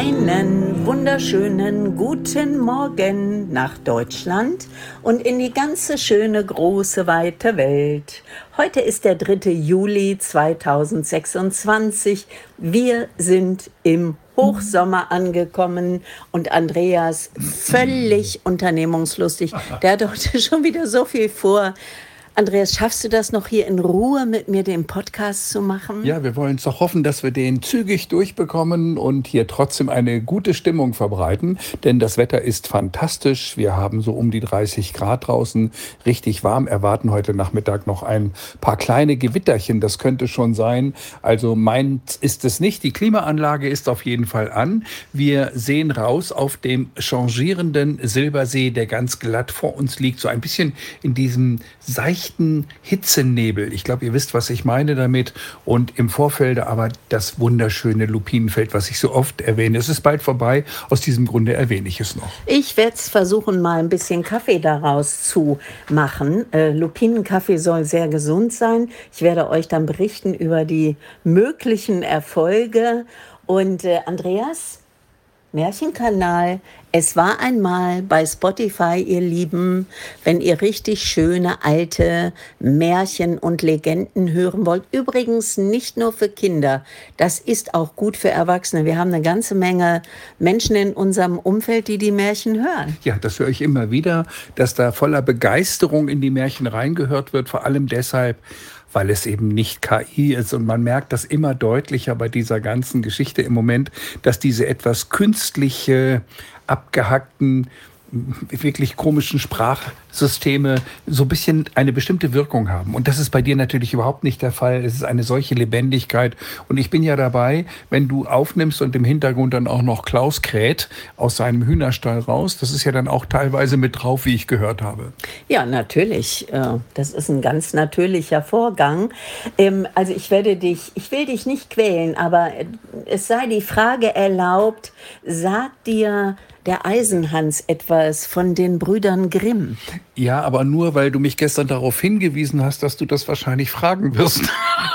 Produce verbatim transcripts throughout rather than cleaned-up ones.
Einen wunderschönen guten Morgen nach Deutschland und in die ganze schöne, große, weite Welt. Heute ist der dritte Juli zweitausendsechsundzwanzig. Wir sind im Hochsommer angekommen und Andreas völlig unternehmungslustig. Der hat heute schon wieder so viel vor. Andreas, schaffst du das noch hier in Ruhe mit mir den Podcast zu machen? Ja, wir wollen es doch hoffen, dass wir den zügig durchbekommen und hier trotzdem eine gute Stimmung verbreiten, denn das Wetter ist fantastisch. Wir haben so um die dreißig Grad draußen, richtig warm, erwarten heute Nachmittag noch ein paar kleine Gewitterchen, das könnte schon sein. Also meins ist es nicht, die Klimaanlage ist auf jeden Fall an. Wir sehen raus auf dem changierenden Silbersee, der ganz glatt vor uns liegt, so ein bisschen in diesem seichten Hitzenebel. Ich glaube, ihr wisst, was ich meine damit. Und im Vorfelde aber das wunderschöne Lupinenfeld, was ich so oft erwähne. Es ist bald vorbei. Aus diesem Grunde erwähne ich es noch. Ich werde es versuchen, mal ein bisschen Kaffee daraus zu machen. Äh, Lupinenkaffee soll sehr gesund sein. Ich werde euch dann berichten über die möglichen Erfolge. Und äh, Andreas, Märchenkanal. Es war einmal bei Spotify, ihr Lieben, wenn ihr richtig schöne alte Märchen und Legenden hören wollt. Übrigens nicht nur für Kinder, das ist auch gut für Erwachsene. Wir haben eine ganze Menge Menschen in unserem Umfeld, die die Märchen hören. Ja, das höre ich immer wieder, dass da voller Begeisterung in die Märchen reingehört wird, vor allem deshalb, weil es eben nicht K I ist. Und man merkt das immer deutlicher bei dieser ganzen Geschichte im Moment, dass diese etwas künstliche, abgehackten, wirklich komischen Sprachsysteme so ein bisschen eine bestimmte Wirkung haben. Und das ist bei dir natürlich überhaupt nicht der Fall. Es ist eine solche Lebendigkeit. Und ich bin ja dabei, wenn du aufnimmst und im Hintergrund dann auch noch Klaus kräht aus seinem Hühnerstall raus. Das ist ja dann auch teilweise mit drauf, wie ich gehört habe. Ja, natürlich. Das ist ein ganz natürlicher Vorgang. Also ich werde dich, ich will dich nicht quälen, aber es sei die Frage erlaubt, sagt dir der Eisenhans etwas von den Brüdern Grimm? Ja, aber nur, weil du mich gestern darauf hingewiesen hast, dass du das wahrscheinlich fragen wirst.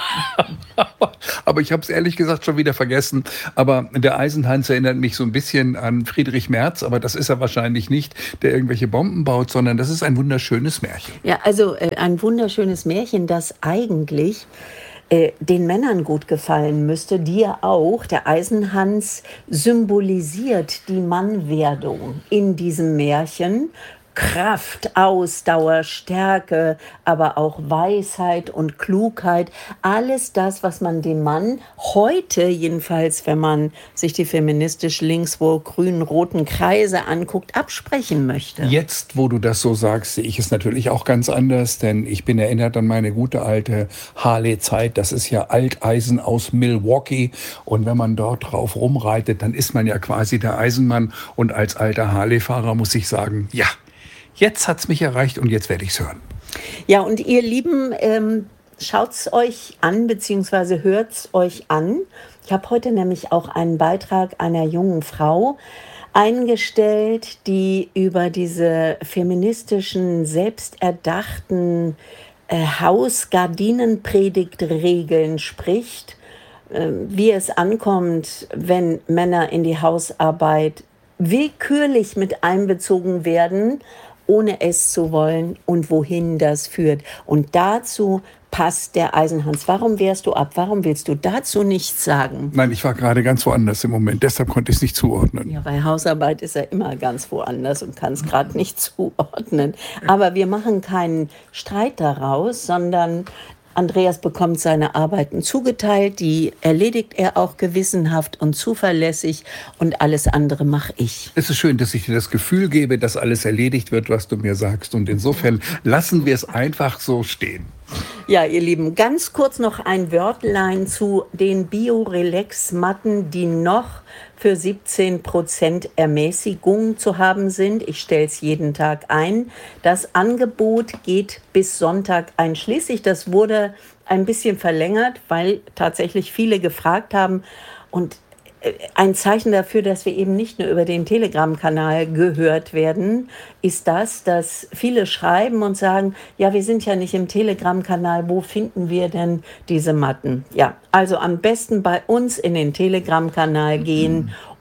Aber ich habe es ehrlich gesagt schon wieder vergessen. Aber der Eisenhans erinnert mich so ein bisschen an Friedrich Merz, aber das ist er wahrscheinlich nicht, der irgendwelche Bomben baut, sondern das ist ein wunderschönes Märchen. Ja, also äh, ein wunderschönes Märchen, das eigentlich äh, den Männern gut gefallen müsste, dir auch. Der Eisenhans symbolisiert die Mannwerdung in diesem Märchen. Kraft, Ausdauer, Stärke, aber auch Weisheit und Klugheit. Alles das, was man dem Mann heute, jedenfalls wenn man sich die feministisch links-grün-roten Kreise anguckt, absprechen möchte. Jetzt, wo du das so sagst, sehe ich es natürlich auch ganz anders, denn ich bin erinnert an meine gute alte Harley-Zeit. Das ist ja Alteisen aus Milwaukee. Und wenn man dort drauf rumreitet, dann ist man ja quasi der Eisenmann. Und als alter Harley-Fahrer muss ich sagen, ja, jetzt hat's mich erreicht und jetzt werde ich's hören. Ja, und ihr Lieben, ähm, schaut's euch an, beziehungsweise hört's euch an. Ich habe heute nämlich auch einen Beitrag einer jungen Frau eingestellt, die über diese feministischen, selbsterdachten äh, Hausgardinenpredigtregeln spricht, äh, wie es ankommt, wenn Männer in die Hausarbeit willkürlich mit einbezogen werden, ohne es zu wollen und wohin das führt. Und dazu passt der Eisenhans. Warum wehrst du ab? Warum willst du dazu nichts sagen? Nein, ich war gerade ganz woanders im Moment, deshalb konnte ich es nicht zuordnen. Ja, bei Hausarbeit ist er immer ganz woanders und kann es gerade nicht zuordnen. Aber wir machen keinen Streit daraus, sondern Andreas bekommt seine Arbeiten zugeteilt, die erledigt er auch gewissenhaft und zuverlässig und alles andere mache ich. Es ist schön, dass ich dir das Gefühl gebe, dass alles erledigt wird, was du mir sagst. Und insofern lassen wir es einfach so stehen. Ja, ihr Lieben, ganz kurz noch ein Wörtlein zu den Biorelax-Matten, die noch für siebzehn Prozent Ermäßigung zu haben sind. Ich stelle es jeden Tag ein. Das Angebot geht bis Sonntag einschließlich. Das wurde ein bisschen verlängert, weil tatsächlich viele gefragt haben. Und ein Zeichen dafür, dass wir eben nicht nur über den Telegram-Kanal gehört werden, ist das, dass viele schreiben und sagen, ja, wir sind ja nicht im Telegram-Kanal, wo finden wir denn diese Matten? Ja, also am besten bei uns in den Telegram-Kanal gehen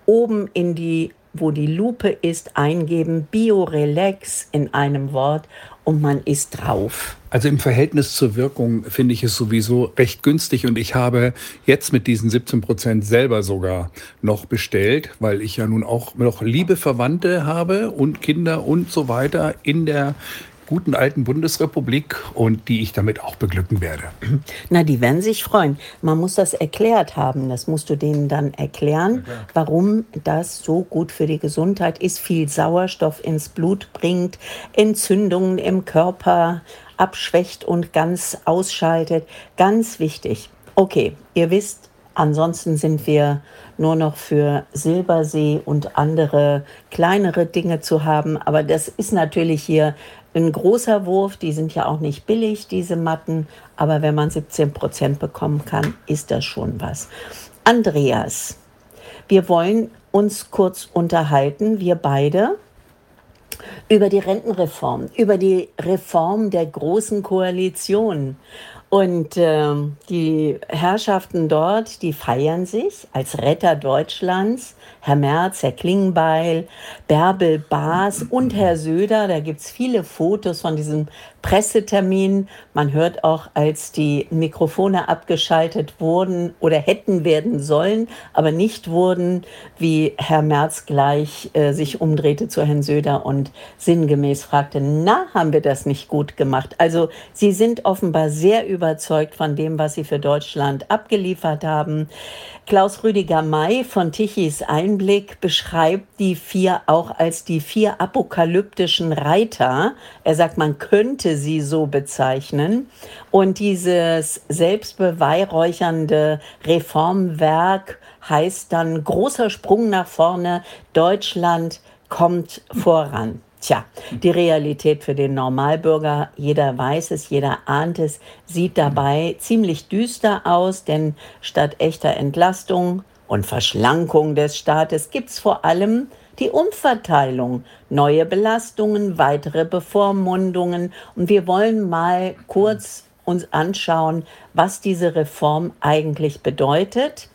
oben in die, wo die Lupe ist, eingeben, Biorelax in einem Wort und man ist drauf. Also im Verhältnis zur Wirkung finde ich es sowieso recht günstig und ich habe jetzt mit diesen siebzehn Prozent selber sogar noch bestellt, weil ich ja nun auch noch liebe Verwandte habe und Kinder und so weiter in der guten alten Bundesrepublik und die ich damit auch beglücken werde. Na, die werden sich freuen. Man muss das erklärt haben. Das musst du denen dann erklären, Ja, warum das so gut für die Gesundheit ist, viel Sauerstoff ins Blut bringt, Entzündungen im Körper abschwächt und ganz ausschaltet. Ganz wichtig. Okay, ihr wisst, ansonsten sind wir nur noch für Silbersee und andere kleinere Dinge zu haben. Aber das ist natürlich hier ein großer Wurf. Die sind ja auch nicht billig, diese Matten. Aber wenn man siebzehn Prozent bekommen kann, ist das schon was. Andreas, wir wollen uns kurz unterhalten, wir beide, über die Rentenreform, über die Reform der Großen Koalition. Und äh, die Herrschaften dort, die feiern sich als Retter Deutschlands. Herr Merz, Herr Klingbeil, Bärbel Baas und Herr Söder. Da gibt es viele Fotos von diesem Pressetermin. Man hört auch, als die Mikrofone abgeschaltet wurden oder hätten werden sollen, aber nicht wurden, wie Herr Merz gleich äh, sich umdrehte zu Herrn Söder und sinngemäß fragte, na, haben wir das nicht gut gemacht? Also sie sind offenbar sehr überzeugt von dem, was sie für Deutschland abgeliefert haben. Klaus Rüdiger May von Tichys Einblick beschreibt die vier auch als die vier apokalyptischen Reiter. Er sagt, man könnte sie so bezeichnen. Und dieses selbstbeweihräuchernde Reformwerk heißt dann großer Sprung nach vorne, Deutschland kommt voran. Tja, die Realität für den Normalbürger, jeder weiß es, jeder ahnt es, sieht dabei ziemlich düster aus, denn statt echter Entlastung und Verschlankung des Staates gibt es vor allem die Umverteilung, neue Belastungen, weitere Bevormundungen. Und wir wollen mal kurz uns anschauen, was diese Reform eigentlich bedeutet.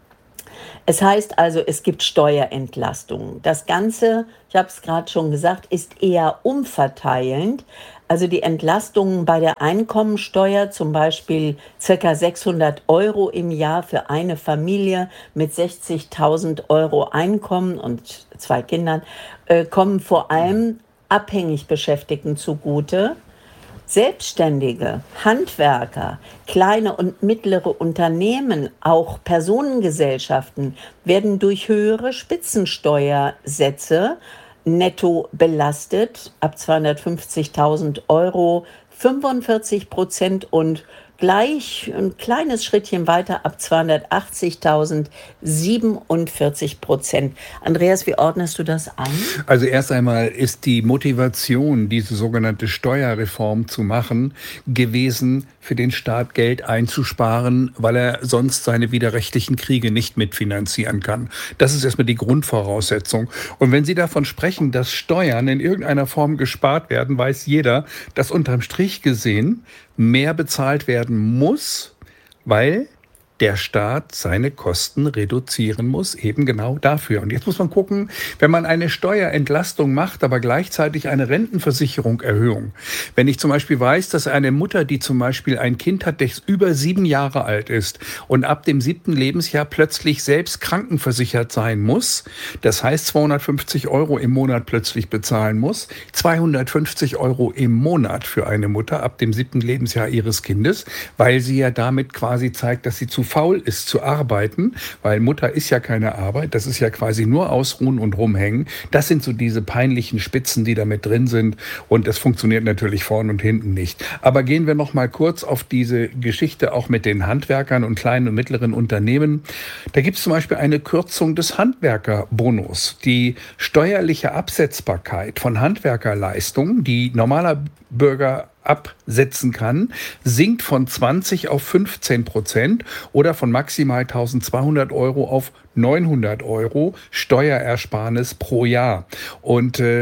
Es heißt also, es gibt Steuerentlastungen. Das Ganze, ich habe es gerade schon gesagt, ist eher umverteilend. Also die Entlastungen bei der Einkommensteuer, zum Beispiel ca. sechshundert Euro im Jahr für eine Familie mit sechzigtausend Euro Einkommen und zwei Kindern, äh, kommen vor allem abhängig Beschäftigten zugute. Selbstständige, Handwerker, kleine und mittlere Unternehmen, auch Personengesellschaften werden durch höhere Spitzensteuersätze netto belastet, ab zweihundertfünfzigtausend Euro fünfundvierzig Prozent und gleich ein kleines Schrittchen weiter ab zweihundertachtzigtausend siebenundvierzig Prozent. Andreas, wie ordnest du das ein? Also erst einmal ist die Motivation, diese sogenannte Steuerreform zu machen, gewesen, für den Staat Geld einzusparen, weil er sonst seine widerrechtlichen Kriege nicht mitfinanzieren kann. Das ist erstmal die Grundvoraussetzung. Und wenn Sie davon sprechen, dass Steuern in irgendeiner Form gespart werden, weiß jeder, dass unterm Strich gesehen mehr bezahlt werden muss, weil der Staat seine Kosten reduzieren muss, eben genau dafür. Und jetzt muss man gucken, wenn man eine Steuerentlastung macht, aber gleichzeitig eine Rentenversicherung-Erhöhung. Wenn ich zum Beispiel weiß, dass eine Mutter, die zum Beispiel ein Kind hat, das über sieben Jahre alt ist und ab dem siebten Lebensjahr plötzlich selbst krankenversichert sein muss, das heißt zweihundertfünfzig Euro im Monat plötzlich bezahlen muss, zweihundertfünfzig Euro im Monat für eine Mutter ab dem siebten Lebensjahr ihres Kindes, weil sie ja damit quasi zeigt, dass sie zu faul ist zu arbeiten, weil Mutter ist ja keine Arbeit, das ist ja quasi nur ausruhen und rumhängen. Das sind so diese peinlichen Spitzen, die da mit drin sind und das funktioniert natürlich vorn und hinten nicht. Aber gehen wir noch mal kurz auf diese Geschichte auch mit den Handwerkern und kleinen und mittleren Unternehmen. Da gibt es zum Beispiel eine Kürzung des Handwerkerbonus. Die steuerliche Absetzbarkeit von Handwerkerleistungen, die normaler Bürger absetzen kann, sinkt von zwanzig auf fünfzehn Prozent oder von maximal eintausendzweihundert Euro auf neunhundert Euro Steuerersparnis pro Jahr. Und äh,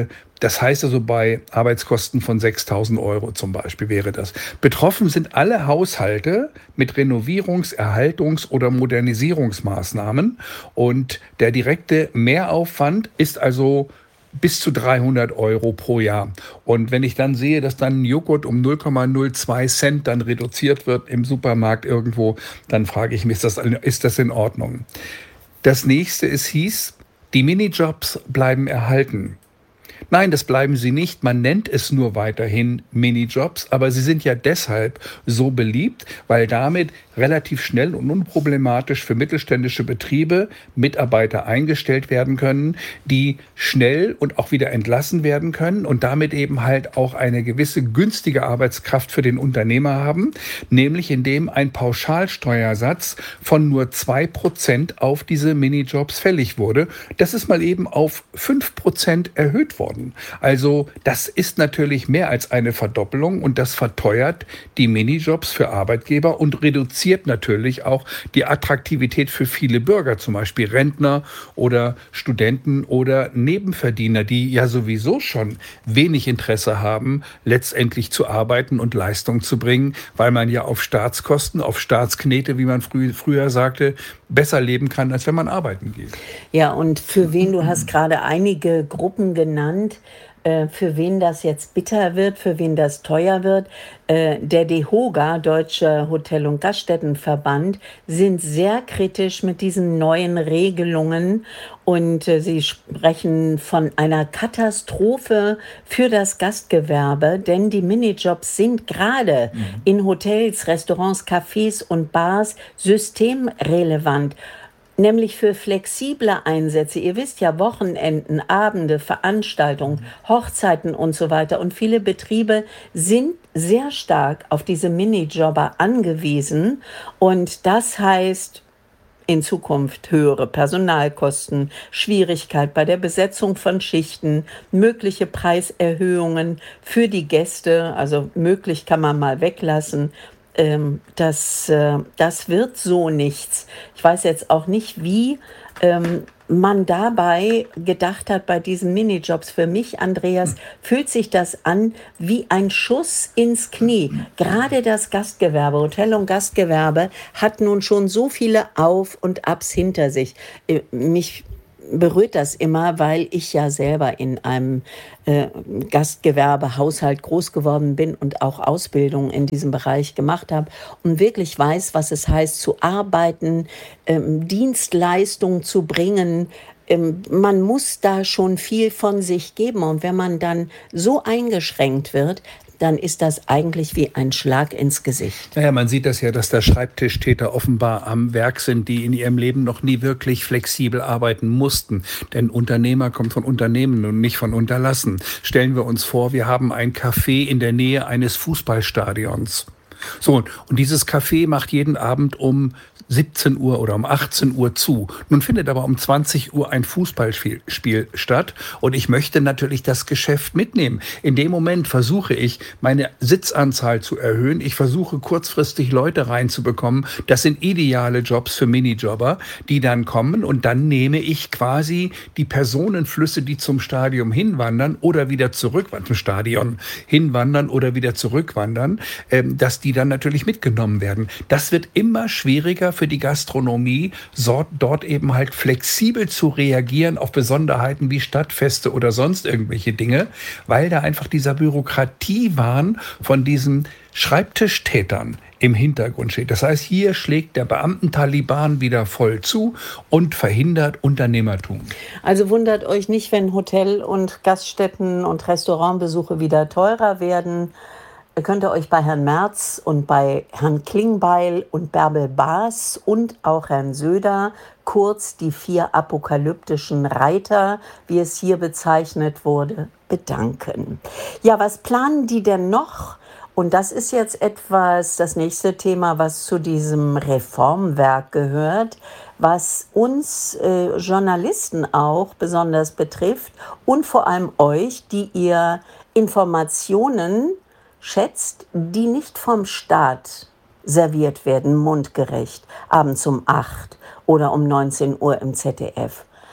Das heißt also bei Arbeitskosten von sechstausend Euro zum Beispiel wäre das. Betroffen sind alle Haushalte mit Renovierungs-, Erhaltungs- oder Modernisierungsmaßnahmen. Und der direkte Mehraufwand ist also bis zu dreihundert Euro pro Jahr. Und wenn ich dann sehe, dass dann ein Joghurt um null Komma null zwei Cent dann reduziert wird im Supermarkt irgendwo, dann frage ich mich, ist das, ist das in Ordnung? Das nächste, es hieß, die Minijobs bleiben erhalten. Nein, das bleiben sie nicht. Man nennt es nur weiterhin Minijobs, aber sie sind ja deshalb so beliebt, weil damit relativ schnell und unproblematisch für mittelständische Betriebe Mitarbeiter eingestellt werden können, die schnell und auch wieder entlassen werden können und damit eben halt auch eine gewisse günstige Arbeitskraft für den Unternehmer haben, nämlich indem ein Pauschalsteuersatz von nur zwei Prozent auf diese Minijobs fällig wurde. Das ist mal eben auf fünf Prozent erhöht worden. Also das ist natürlich mehr als eine Verdoppelung und das verteuert die Minijobs für Arbeitgeber und reduziert natürlich auch die Attraktivität für viele Bürger, zum Beispiel Rentner oder Studenten oder Nebenverdiener, die ja sowieso schon wenig Interesse haben, letztendlich zu arbeiten und Leistung zu bringen, weil man ja auf Staatskosten, auf Staatsknete, wie man frü- früher sagte, besser leben kann, als wenn man arbeiten geht. Ja, und für wen, du hast gerade einige Gruppen genannt, äh, für wen das jetzt bitter wird, für wen das teuer wird. Äh, der DEHOGA, Deutscher Hotel- und Gaststättenverband, sind sehr kritisch mit diesen neuen Regelungen und äh, sie sprechen von einer Katastrophe für das Gastgewerbe, denn die Minijobs sind gerade mhm. in Hotels, Restaurants, Cafés und Bars systemrelevant. Nämlich für flexible Einsätze. Ihr wisst ja, Wochenenden, Abende, Veranstaltungen, Hochzeiten und so weiter. Und viele Betriebe sind sehr stark auf diese Minijobber angewiesen. Und das heißt in Zukunft höhere Personalkosten, Schwierigkeit bei der Besetzung von Schichten, mögliche Preiserhöhungen für die Gäste. Also möglich kann man mal weglassen. Ähm, das, äh, das wird so nichts. Ich weiß jetzt auch nicht, wie ähm, man dabei gedacht hat bei diesen Minijobs. Für mich, Andreas, fühlt sich das an wie ein Schuss ins Knie. Gerade das Gastgewerbe, Hotel- und Gastgewerbe hat nun schon so viele Auf- und Abs hinter sich. Äh, mich berührt das immer, weil ich ja selber in einem äh, Gastgewerbehaushalt groß geworden bin und auch Ausbildung in diesem Bereich gemacht habe und wirklich weiß, was es heißt zu arbeiten, ähm, Dienstleistung zu bringen. Ähm, man muss da schon viel von sich geben und wenn man dann so eingeschränkt wird, dann ist das eigentlich wie ein Schlag ins Gesicht. Naja, man sieht das ja, dass da Schreibtischtäter offenbar am Werk sind, die in ihrem Leben noch nie wirklich flexibel arbeiten mussten. Denn Unternehmer kommt von Unternehmen und nicht von Unterlassen. Stellen wir uns vor, wir haben ein Café in der Nähe eines Fußballstadions. So, und dieses Café macht jeden Abend um siebzehn Uhr oder um achtzehn Uhr zu. Nun findet aber um zwanzig Uhr ein Fußballspiel Spiel statt und ich möchte natürlich das Geschäft mitnehmen. In dem Moment versuche ich, meine Sitzanzahl zu erhöhen. Ich versuche kurzfristig Leute reinzubekommen. Das sind ideale Jobs für Minijobber, die dann kommen und dann nehme ich quasi die Personenflüsse, die zum Stadion hinwandern oder wieder zurück, zum Stadion hinwandern oder wieder zurückwandern, ähm, dass die dann natürlich mitgenommen werden. Das wird immer schwieriger für die Gastronomie, so, dort eben halt flexibel zu reagieren auf Besonderheiten wie Stadtfeste oder sonst irgendwelche Dinge, weil da einfach dieser Bürokratiewahn von diesen Schreibtischtätern im Hintergrund steht. Das heißt, hier schlägt der Beamten-Taliban wieder voll zu und verhindert Unternehmertum. Also wundert euch nicht, wenn Hotel- und Gaststätten- und Restaurantbesuche wieder teurer werden. Könnt ihr euch bei Herrn Merz und bei Herrn Klingbeil und Bärbel Baas und auch Herrn Söder, kurz die vier apokalyptischen Reiter, wie es hier bezeichnet wurde, bedanken. Ja, was planen die denn noch? Und das ist jetzt etwas, das nächste Thema, was zu diesem Reformwerk gehört, was uns äh, Journalisten auch besonders betrifft und vor allem euch, die ihr Informationen schätzt, die nicht vom Staat serviert werden, mundgerecht, abends um acht oder um neunzehn Uhr im Z D F.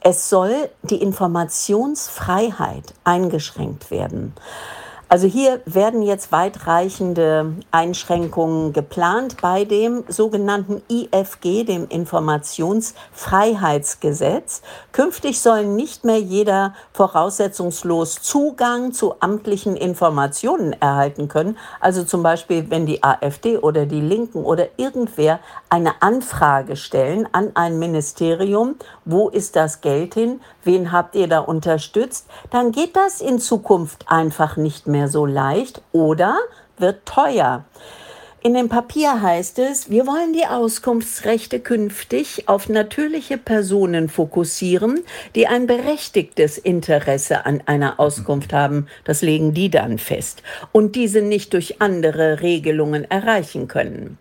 Es soll die Informationsfreiheit eingeschränkt werden. Also hier werden jetzt weitreichende Einschränkungen geplant bei dem sogenannten I F G, dem Informationsfreiheitsgesetz. Künftig soll nicht mehr jeder voraussetzungslos Zugang zu amtlichen Informationen erhalten können. Also zum Beispiel, wenn die AfD oder die Linken oder irgendwer eine Anfrage stellen an ein Ministerium, wo ist das Geld hin, wen habt ihr da unterstützt, dann geht das in Zukunft einfach nicht mehr so leicht oder wird teuer. In dem Papier heißt es, wir wollen die Auskunftsrechte künftig auf natürliche Personen fokussieren, die ein berechtigtes Interesse an einer Auskunft haben. Das legen die dann fest und diese nicht durch andere Regelungen erreichen können.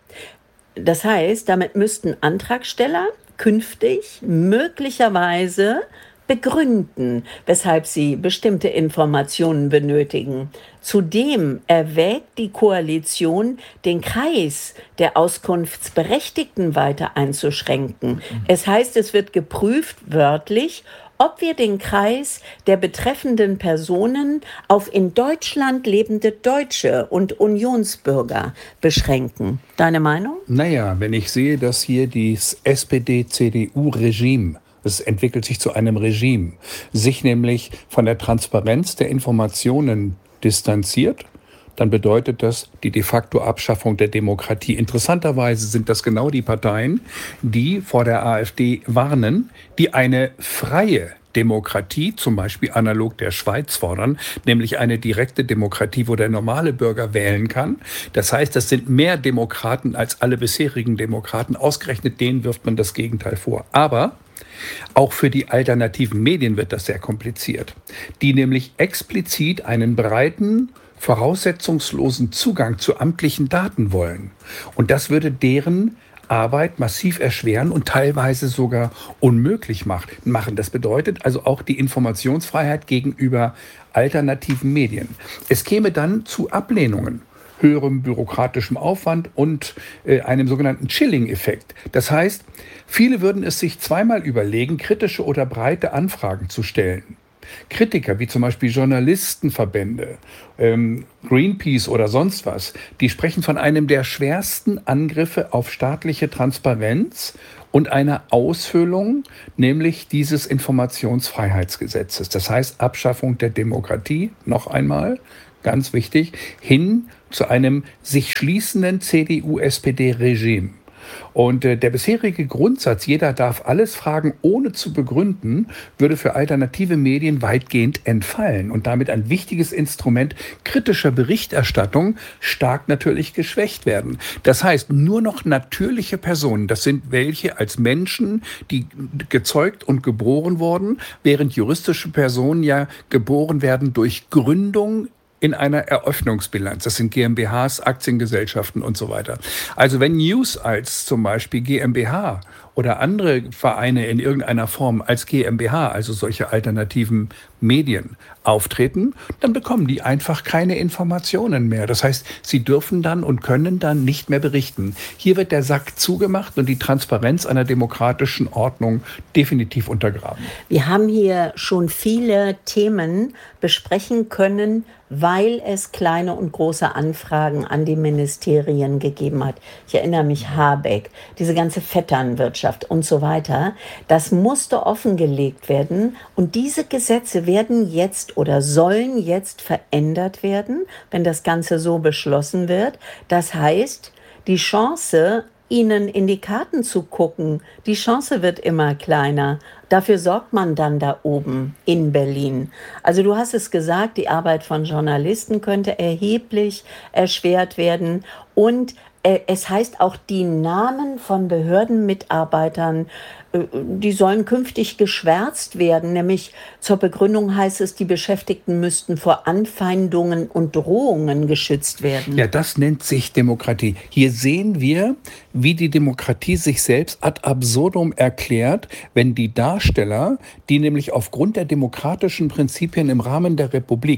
Das heißt, damit müssten Antragsteller künftig möglicherweise begründen, weshalb sie bestimmte Informationen benötigen. Zudem erwägt die Koalition, den Kreis der Auskunftsberechtigten weiter einzuschränken. Es heißt, es wird geprüft, wörtlich, ob wir den Kreis der betreffenden Personen auf in Deutschland lebende Deutsche und Unionsbürger beschränken. Deine Meinung? Naja, wenn ich sehe, dass hier das S P D-C D U-Regime, es entwickelt sich zu einem Regime, sich nämlich von der Transparenz der Informationen distanziert, dann bedeutet das die de facto Abschaffung der Demokratie. Interessanterweise sind das genau die Parteien, die vor der AfD warnen, die eine freie Demokratie, zum Beispiel analog der Schweiz, fordern, nämlich eine direkte Demokratie, wo der normale Bürger wählen kann. Das heißt, das sind mehr Demokraten als alle bisherigen Demokraten. Ausgerechnet denen wirft man das Gegenteil vor. Aber auch für die alternativen Medien wird das sehr kompliziert, die nämlich explizit einen breiten, voraussetzungslosen Zugang zu amtlichen Daten wollen. Und das würde deren Arbeit massiv erschweren und teilweise sogar unmöglich machen. Das bedeutet also auch die Informationsfreiheit gegenüber alternativen Medien. Es käme dann zu Ablehnungen, höherem bürokratischem Aufwand und äh, einem sogenannten Chilling-Effekt. Das heißt, viele würden es sich zweimal überlegen, kritische oder breite Anfragen zu stellen. Kritiker, wie zum Beispiel Journalistenverbände, ähm, Greenpeace oder sonst was, die sprechen von einem der schwersten Angriffe auf staatliche Transparenz und einer Aushöhlung, nämlich dieses Informationsfreiheitsgesetzes. Das heißt Abschaffung der Demokratie, noch einmal, ganz wichtig, hin zu einem sich schließenden C D U-S P D-Regime. Und äh, der bisherige Grundsatz, jeder darf alles fragen, ohne zu begründen, würde für alternative Medien weitgehend entfallen und damit ein wichtiges Instrument kritischer Berichterstattung stark natürlich geschwächt werden. Das heißt, nur noch natürliche Personen, das sind welche als Menschen, die gezeugt und geboren wurden, während juristische Personen ja geboren werden durch Gründung in einer Eröffnungsbilanz. Das sind GmbHs, Aktiengesellschaften und so weiter. Also wenn News als zum Beispiel GmbH oder andere Vereine in irgendeiner Form als GmbH, also solche alternativen Medien, auftreten, dann bekommen die einfach keine Informationen mehr. Das heißt, sie dürfen dann und können dann nicht mehr berichten. Hier wird der Sack zugemacht und die Transparenz einer demokratischen Ordnung definitiv untergraben. Wir haben hier schon viele Themen besprechen können, weil es kleine und große Anfragen an die Ministerien gegeben hat. Ich erinnere mich, Habeck, diese ganze Vetternwirtschaft und so weiter. Das musste offengelegt werden und diese Gesetze werden jetzt oder sollen jetzt verändert werden, wenn das Ganze so beschlossen wird. Das heißt, die Chance, ihnen in die Karten zu gucken, die Chance wird immer kleiner. Dafür sorgt man dann da oben in Berlin. Also du hast es gesagt, die Arbeit von Journalisten könnte erheblich erschwert werden und äh, es heißt auch, die Namen von Behördenmitarbeitern, äh, die sollen künftig geschwärzt werden, nämlich zur Begründung heißt es, die Beschäftigten müssten vor Anfeindungen und Drohungen geschützt werden. Ja, das nennt sich Demokratie. Hier sehen wir, wie die Demokratie sich selbst ad absurdum erklärt, wenn die Darsteller, die nämlich aufgrund der demokratischen Prinzipien im Rahmen der Republik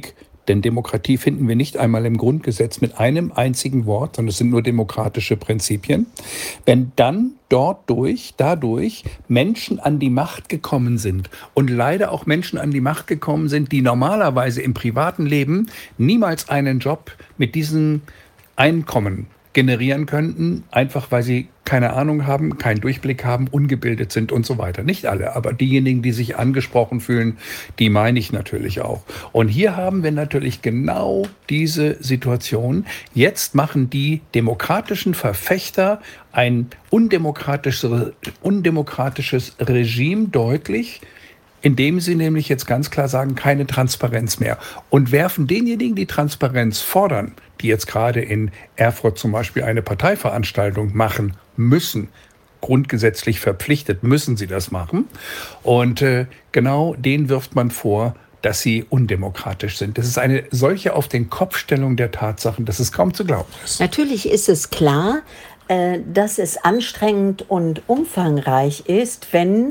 denn Demokratie finden wir nicht einmal im Grundgesetz mit einem einzigen Wort, sondern es sind nur demokratische Prinzipien. Wenn dann dort durch, dadurch Menschen an die Macht gekommen sind und leider auch Menschen an die Macht gekommen sind, die normalerweise im privaten Leben niemals einen Job mit diesem Einkommen generieren könnten, einfach weil sie keine Ahnung haben, keinen Durchblick haben, ungebildet sind und so weiter. Nicht alle, aber diejenigen, die sich angesprochen fühlen, die meine ich natürlich auch. Und hier haben wir natürlich genau diese Situation. Jetzt machen die demokratischen Verfechter ein undemokratisches, undemokratisches Regime deutlich, indem sie nämlich jetzt ganz klar sagen, keine Transparenz mehr. Und werfen denjenigen, die Transparenz fordern, die jetzt gerade in Erfurt zum Beispiel eine Parteiveranstaltung machen müssen, grundgesetzlich verpflichtet, müssen sie das machen. Und äh, genau denen wirft man vor, dass sie undemokratisch sind. Das ist eine solche auf den Kopfstellung der Tatsachen, dass es kaum zu glauben ist. Natürlich ist es klar, äh, dass es anstrengend und umfangreich ist, wenn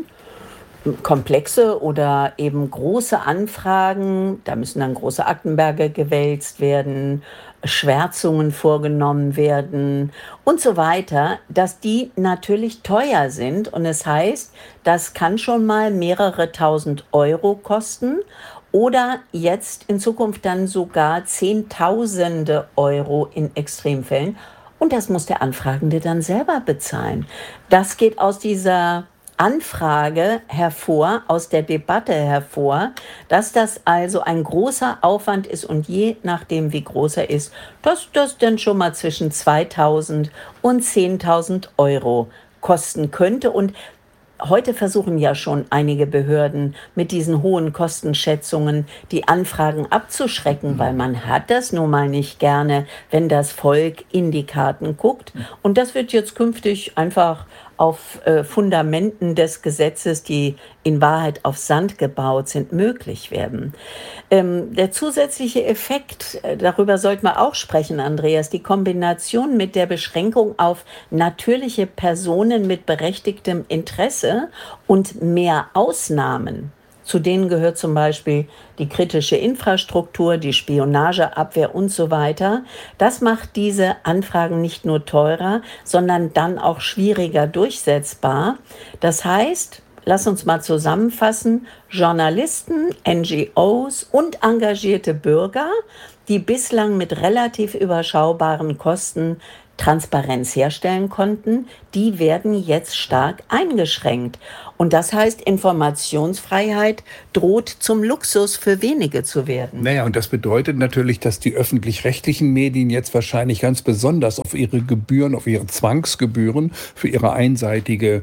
komplexe oder eben große Anfragen, da müssen dann große Aktenberge gewälzt werden, Schwärzungen vorgenommen werden und so weiter, dass die natürlich teuer sind. Und es heißt, das kann schon mal mehrere tausend Euro kosten oder jetzt in Zukunft dann sogar Zehntausende Euro in Extremfällen. Und das muss der Anfragende dann selber bezahlen. Das geht aus dieser Anfrage hervor, aus der Debatte hervor, dass das also ein großer Aufwand ist und je nachdem, wie groß er ist, dass das dann schon mal zwischen zweitausend und zehntausend Euro kosten könnte. Und heute versuchen ja schon einige Behörden mit diesen hohen Kostenschätzungen die Anfragen abzuschrecken, weil man hat das nun mal nicht gerne, wenn das Volk in die Karten guckt. Und das wird jetzt künftig einfach auf äh, Fundamenten des Gesetzes, die in Wahrheit auf Sand gebaut sind, möglich werden. Ähm, der zusätzliche Effekt, äh, darüber sollten wir auch sprechen, Andreas, die Kombination mit der Beschränkung auf natürliche Personen mit berechtigtem Interesse und mehr Ausnahmen. Zu denen gehört zum Beispiel die kritische Infrastruktur, die Spionageabwehr und so weiter. Das macht diese Anfragen nicht nur teurer, sondern dann auch schwieriger durchsetzbar. Das heißt, lass uns mal zusammenfassen, Journalisten, N G Os und engagierte Bürger, die bislang mit relativ überschaubaren Kosten Transparenz herstellen konnten, die werden jetzt stark eingeschränkt. Und das heißt, Informationsfreiheit droht zum Luxus für wenige zu werden. Naja, und das bedeutet natürlich, dass die öffentlich-rechtlichen Medien jetzt wahrscheinlich ganz besonders auf ihre Gebühren, auf ihre Zwangsgebühren für ihre einseitige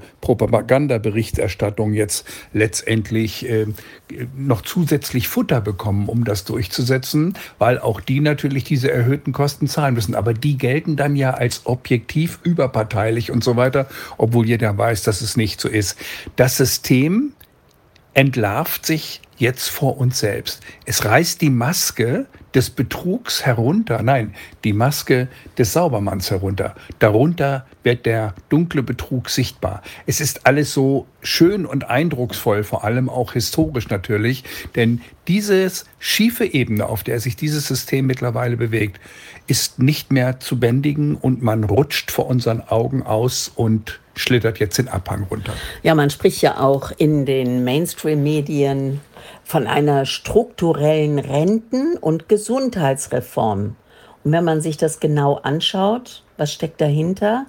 Propagandaberichterstattung jetzt letztendlich äh, noch zusätzlich Futter bekommen, um das durchzusetzen, weil auch die natürlich diese erhöhten Kosten zahlen müssen. Aber die gelten dann ja als objektiv überparteilich und so weiter, obwohl jeder weiß, dass es nicht so ist. Das System entlarvt sich jetzt vor uns selbst. Es reißt die Maske des Betrugs herunter, nein, die Maske des Saubermanns herunter. Darunter wird der dunkle Betrug sichtbar. Es ist alles so schön und eindrucksvoll, vor allem auch historisch natürlich, denn dieses schiefe Ebene, auf der sich dieses System mittlerweile bewegt, ist nicht mehr zu bändigen und man rutscht vor unseren Augen aus und schlittert jetzt den Abhang runter. Ja, man spricht ja auch in den Mainstream-Medien von einer strukturellen Renten- und Gesundheitsreform. Und wenn man sich das genau anschaut, was steckt dahinter?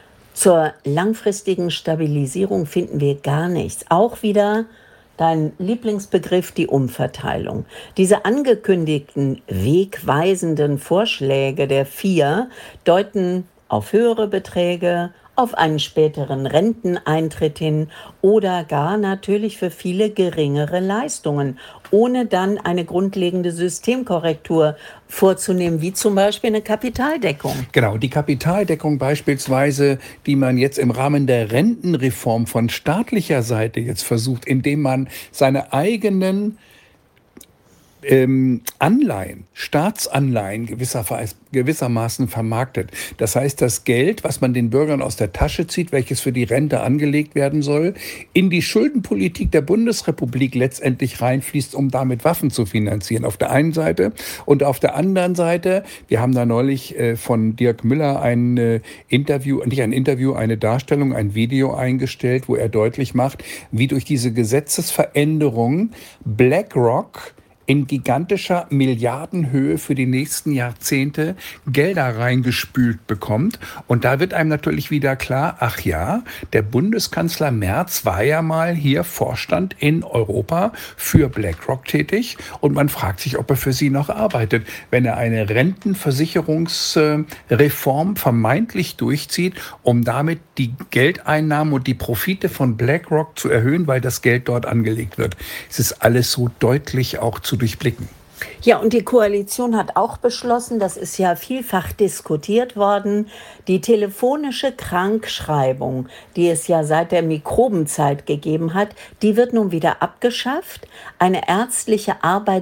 Zur langfristigen Stabilisierung finden wir gar nichts. Auch wieder dein Lieblingsbegriff, die Umverteilung. Diese angekündigten wegweisenden Vorschläge der vier deuten auf höhere Beträge, auf einen späteren Renteneintritt hin oder gar natürlich für viele geringere Leistungen, ohne dann eine grundlegende Systemkorrektur vorzunehmen, wie zum Beispiel eine Kapitaldeckung. Genau, die Kapitaldeckung beispielsweise, die man jetzt im Rahmen der Rentenreform von staatlicher Seite jetzt versucht, indem man seine eigenen ähm, Anleihen, Staatsanleihen gewisser, gewissermaßen vermarktet. Das heißt, das Geld, was man den Bürgern aus der Tasche zieht, welches für die Rente angelegt werden soll, in die Schuldenpolitik der Bundesrepublik letztendlich reinfließt, um damit Waffen zu finanzieren. Auf der einen Seite und auf der anderen Seite, wir haben da neulich äh, von Dirk Müller ein äh, Interview, nicht ein Interview, eine Darstellung, ein Video eingestellt, wo er deutlich macht, wie durch diese Gesetzesveränderung BlackRock in gigantischer Milliardenhöhe für die nächsten Jahrzehnte Gelder reingespült bekommt. Und da wird einem natürlich wieder klar, ach ja, der Bundeskanzler Merz war ja mal hier Vorstand in Europa für BlackRock tätig. Und man fragt sich, ob er für sie noch arbeitet, wenn er eine Rentenversicherungsreform vermeintlich durchzieht, um damit die Geldeinnahmen und die Profite von BlackRock zu erhöhen, weil das Geld dort angelegt wird. Es ist alles so deutlich auch zu durchblicken. Ja, und die Koalition hat auch beschlossen, das ist ja vielfach diskutiert worden, die telefonische Krankschreibung, die es ja seit der Mikrobenzeit gegeben hat, die wird nun wieder abgeschafft. Eine ärztliche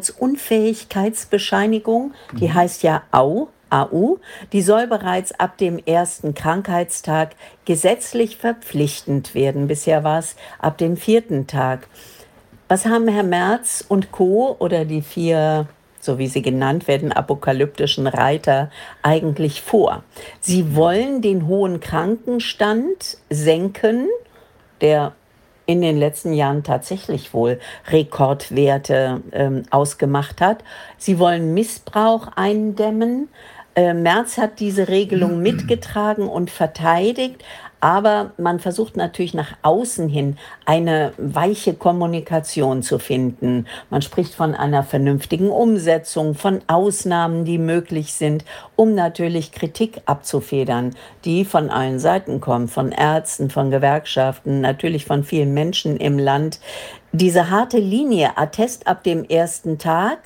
Arbeitsunfähigkeitsbescheinigung, die mhm. heißt ja A U, A U, die soll bereits ab dem ersten Krankheitstag gesetzlich verpflichtend werden. Bisher war es ab dem vierten Tag. Was haben Herr Merz und Co. oder die vier, so wie sie genannt werden, apokalyptischen Reiter eigentlich vor? Sie wollen den hohen Krankenstand senken, der in den letzten Jahren tatsächlich wohl Rekordwerte ähm, ausgemacht hat. Sie wollen Missbrauch eindämmen. Äh, Merz hat diese Regelung mitgetragen und verteidigt. Aber man versucht natürlich nach außen hin eine weiche Kommunikation zu finden. Man spricht von einer vernünftigen Umsetzung, von Ausnahmen, die möglich sind, um natürlich Kritik abzufedern, die von allen Seiten kommt, von Ärzten, von Gewerkschaften, natürlich von vielen Menschen im Land. Diese harte Linie, Attest ab dem ersten Tag,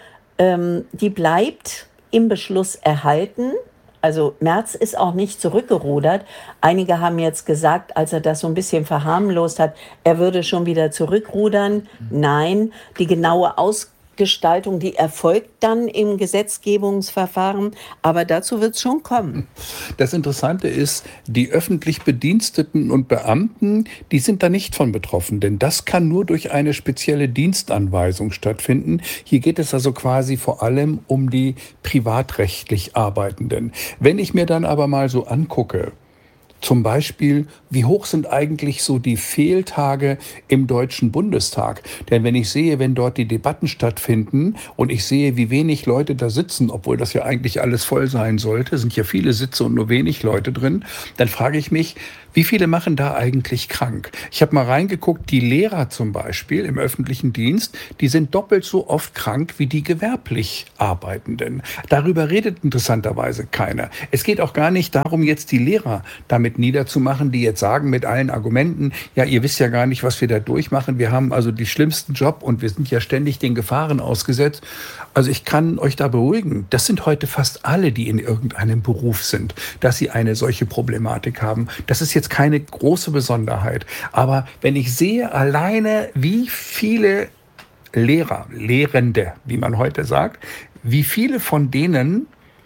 ähm, die bleibt im Beschluss erhalten. Also Merz ist auch nicht zurückgerudert. Einige haben jetzt gesagt, als er das so ein bisschen verharmlost hat, er würde schon wieder zurückrudern. Nein, die genaue Ausgestaltung, die erfolgt dann im Gesetzgebungsverfahren, aber dazu wird es schon kommen. Das Interessante ist, die öffentlich Bediensteten und Beamten, die sind da nicht von betroffen, denn das kann nur durch eine spezielle Dienstanweisung stattfinden. Hier geht es also quasi vor allem um die privatrechtlich Arbeitenden. Wenn ich mir dann aber mal so angucke, zum Beispiel, wie hoch sind eigentlich so die Fehltage im Deutschen Bundestag? Denn wenn ich sehe, wenn dort die Debatten stattfinden und ich sehe, wie wenig Leute da sitzen, obwohl das ja eigentlich alles voll sein sollte, sind ja viele Sitze und nur wenig Leute drin, dann frage ich mich, wie viele machen da eigentlich krank? Ich habe mal reingeguckt, die Lehrer zum Beispiel im öffentlichen Dienst, die sind doppelt so oft krank wie die gewerblich Arbeitenden. Darüber redet interessanterweise keiner. Es geht auch gar nicht darum, jetzt die Lehrer damit niederzumachen, die jetzt sagen mit allen Argumenten, ja, ihr wisst ja gar nicht, was wir da durchmachen. Wir haben also die schlimmsten Job und wir sind ja ständig den Gefahren ausgesetzt. Also ich kann euch da beruhigen, das sind heute fast alle, die in irgendeinem Beruf sind, dass sie eine solche Problematik haben. Das ist jetzt keine große Besonderheit. Aber wenn ich sehe alleine, wie viele Lehrer, Lehrende, wie man heute sagt, wie viele von denen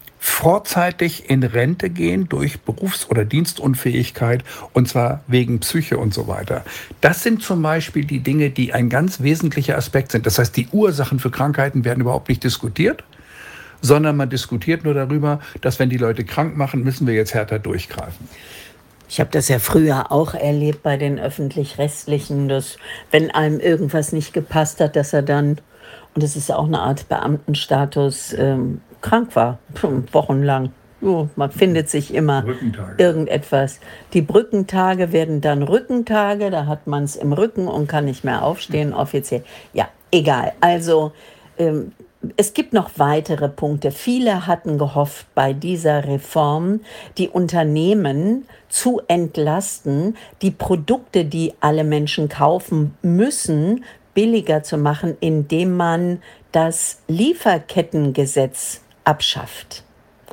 vorzeitig in Rente gehen durch Berufs- oder Dienstunfähigkeit, und zwar wegen Psyche und so weiter. Das sind zum Beispiel die Dinge, die ein ganz wesentlicher Aspekt sind. Das heißt, die Ursachen für Krankheiten werden überhaupt nicht diskutiert, sondern man diskutiert nur darüber, dass wenn die Leute krank machen, müssen wir jetzt härter durchgreifen. Ich habe das ja früher auch erlebt bei den Öffentlich-Rechtlichen, dass wenn einem irgendwas nicht gepasst hat, dass er dann, und das ist ja auch eine Art Beamtenstatus, ähm, krank war, wochenlang. Oh, man findet sich immer irgendetwas. Die Brückentage werden dann Rückentage, da hat man es im Rücken und kann nicht mehr aufstehen, offiziell. Ja, egal. Also ähm, es gibt noch weitere Punkte. Viele hatten gehofft, bei dieser Reform die Unternehmen zu entlasten, die Produkte, die alle Menschen kaufen müssen, billiger zu machen, indem man das Lieferkettengesetz abschafft.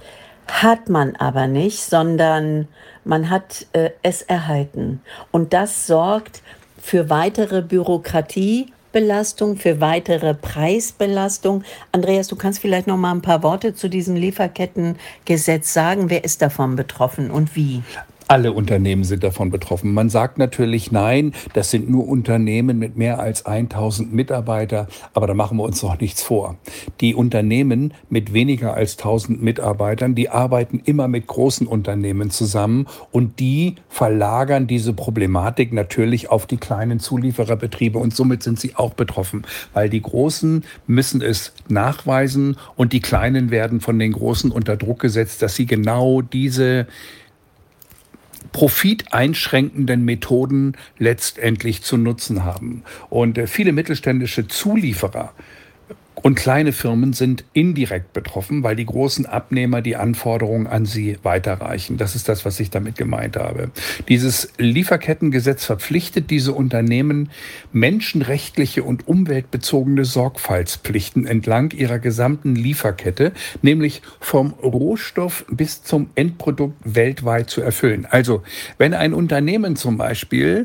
Hat man aber nicht, sondern man hat äh, es erhalten. Und das sorgt für weitere Bürokratie Belastung, für weitere Preisbelastung. Andreas, du kannst vielleicht noch mal ein paar Worte zu diesem Lieferkettengesetz sagen. Wer ist davon betroffen und wie? Alle Unternehmen sind davon betroffen. Man sagt natürlich, nein, das sind nur Unternehmen mit mehr als tausend Mitarbeiter, aber da machen wir uns noch nichts vor. Die Unternehmen mit weniger als tausend Mitarbeitern, die arbeiten immer mit großen Unternehmen zusammen und die verlagern diese Problematik natürlich auf die kleinen Zuliefererbetriebe und somit sind sie auch betroffen, weil die Großen müssen es nachweisen und die Kleinen werden von den Großen unter Druck gesetzt, dass sie genau diese profiteinschränkenden Methoden letztendlich zu nutzen haben. Und äh, viele mittelständische Zulieferer und kleine Firmen sind indirekt betroffen, weil die großen Abnehmer die Anforderungen an sie weiterreichen. Das ist das, was ich damit gemeint habe. Dieses Lieferkettengesetz verpflichtet diese Unternehmen, menschenrechtliche und umweltbezogene Sorgfaltspflichten entlang ihrer gesamten Lieferkette, nämlich vom Rohstoff bis zum Endprodukt weltweit zu erfüllen. Also, wenn ein Unternehmen zum Beispiel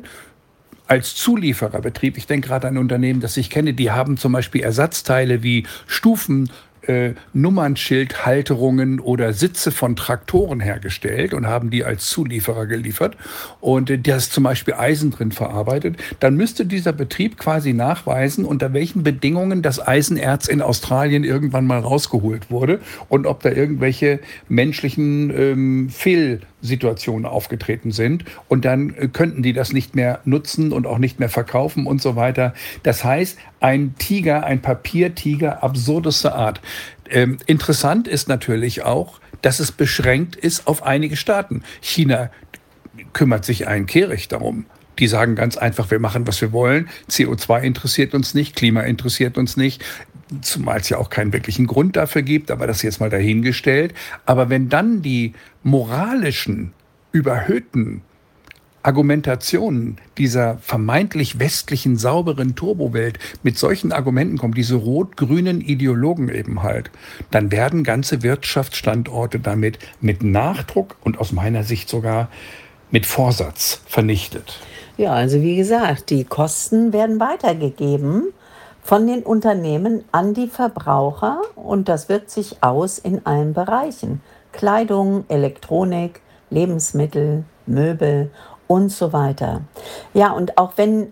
als Zuliefererbetrieb, ich denke gerade an ein Unternehmen, das ich kenne, die haben zum Beispiel Ersatzteile wie Stufen, äh, Nummernschildhalterungen oder Sitze von Traktoren hergestellt und haben die als Zulieferer geliefert und äh, da ist zum Beispiel Eisen drin verarbeitet, dann müsste dieser Betrieb quasi nachweisen, unter welchen Bedingungen das Eisenerz in Australien irgendwann mal rausgeholt wurde und ob da irgendwelche menschlichen ähm, Fehlsituationen aufgetreten sind und dann äh, könnten die das nicht mehr nutzen und auch nicht mehr verkaufen und so weiter. Das heißt, ein Tiger, ein Papiertiger absurdester Art. Ähm, interessant ist natürlich auch, dass es beschränkt ist auf einige Staaten. China kümmert sich einen Kehricht darum. Die sagen ganz einfach, wir machen, was wir wollen. C O zwei interessiert uns nicht, Klima interessiert uns nicht. Zumal es ja auch keinen wirklichen Grund dafür gibt, aber das jetzt mal dahingestellt. Aber wenn dann die moralischen, überhöhten Argumentationen dieser vermeintlich westlichen, sauberen Turbowelt mit solchen Argumenten kommen, diese rot-grünen Ideologen eben halt, dann werden ganze Wirtschaftsstandorte damit mit Nachdruck und aus meiner Sicht sogar mit Vorsatz vernichtet. Ja, also wie gesagt, die Kosten werden weitergegeben von den Unternehmen an die Verbraucher und das wirkt sich aus in allen Bereichen. Kleidung, Elektronik, Lebensmittel, Möbel und so weiter. Ja, und auch wenn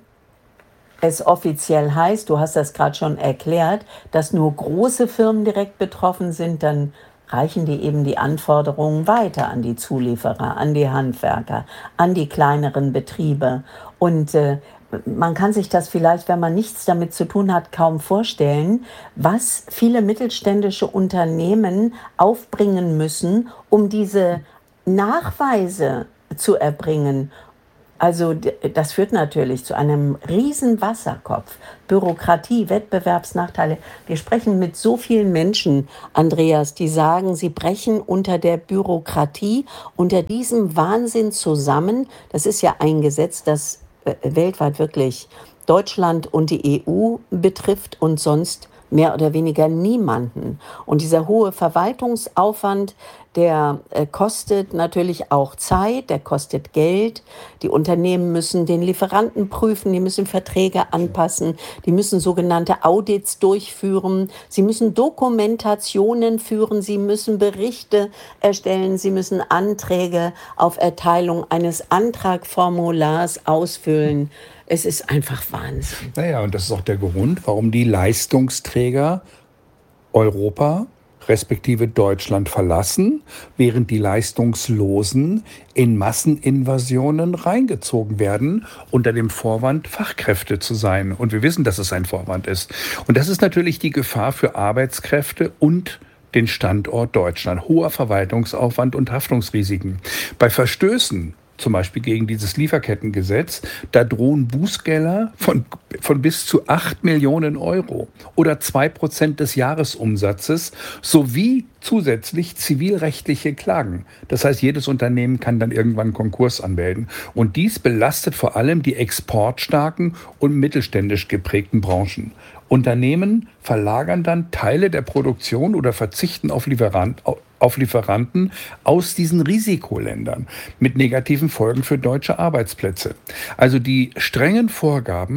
es offiziell heißt, du hast das gerade schon erklärt, dass nur große Firmen direkt betroffen sind, dann reichen die eben die Anforderungen weiter an die Zulieferer, an die Handwerker, an die kleineren Betriebe. Und äh, man kann sich das vielleicht, wenn man nichts damit zu tun hat, kaum vorstellen, was viele mittelständische Unternehmen aufbringen müssen, um diese Nachweise zu erbringen. Also das führt natürlich zu einem riesen Wasserkopf. Bürokratie, Wettbewerbsnachteile. Wir sprechen mit so vielen Menschen, Andreas, die sagen, sie brechen unter der Bürokratie, unter diesem Wahnsinn zusammen. Das ist ja ein Gesetz, das äh, weltweit wirklich Deutschland und die E U betrifft und sonst mehr oder weniger niemanden. Und dieser hohe Verwaltungsaufwand, der äh, kostet natürlich auch Zeit, der kostet Geld. Die Unternehmen müssen den Lieferanten prüfen, die müssen Verträge anpassen, die müssen sogenannte Audits durchführen, sie müssen Dokumentationen führen, sie müssen Berichte erstellen, sie müssen Anträge auf Erteilung eines Antragformulars ausfüllen. Es ist einfach Wahnsinn. Naja, und das ist auch der Grund, warum die Leistungsträger Europa respektive Deutschland verlassen, während die Leistungslosen in Masseninvasionen reingezogen werden, unter dem Vorwand, Fachkräfte zu sein. Und wir wissen, dass es ein Vorwand ist. Und das ist natürlich die Gefahr für Arbeitskräfte und den Standort Deutschland. Hoher Verwaltungsaufwand und Haftungsrisiken. Bei Verstößen, zum Beispiel gegen dieses Lieferkettengesetz, da drohen Bußgelder von, von bis zu acht Millionen Euro oder zwei Prozent des Jahresumsatzes sowie zusätzlich zivilrechtliche Klagen. Das heißt, jedes Unternehmen kann dann irgendwann Konkurs anmelden. Und dies belastet vor allem die exportstarken und mittelständisch geprägten Branchen. Unternehmen verlagern dann Teile der Produktion oder verzichten auf, Lieferant, auf Lieferanten aus diesen Risikoländern mit negativen Folgen für deutsche Arbeitsplätze. Also die strengen Vorgaben